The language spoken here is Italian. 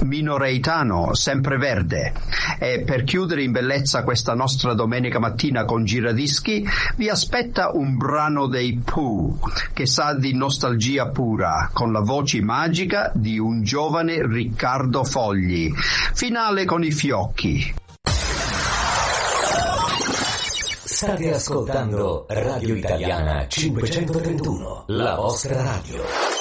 Minoreitano, sempreverde. E per chiudere in bellezza questa nostra domenica mattina con Giradischi vi aspetta un brano dei Pooh che sa di nostalgia pura, con la voce magica di un giovane Riccardo Fogli. Finale con i fiocchi. State ascoltando Radio Italiana 531, la vostra radio.